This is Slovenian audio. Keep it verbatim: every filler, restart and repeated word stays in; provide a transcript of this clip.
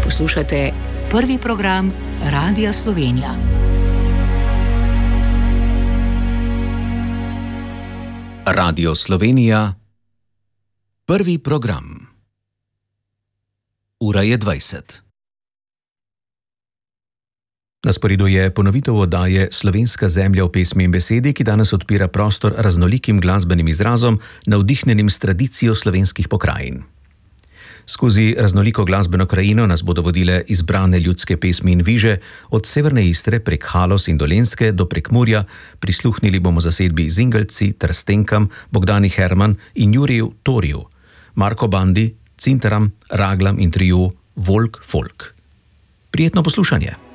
Poslušate prvi program Radia Slovenija. Radio Slovenija, prvi program. Ura je dvajset. Na sporedu je ponovitev oddaje Slovenska zemlja v pesmi in besedi, ki danes odpira prostor raznolikim glasbenim izrazom, navdihnjenim s tradicijo slovenskih pokrajin. Skozi raznoliko glasbeno krajino nas bodo vodile izbrane ljudske pesmi in viže, od severne Istre prek Haloz in Dolenjske do Prekmurja. Prisluhnili bomo zasedbi Zingelci, Trstenkam, Bogdani Herman in Juriju Toriju, Marko Bandi, Cinteram, Raglam in triju Volk Folk. Prijetno poslušanje.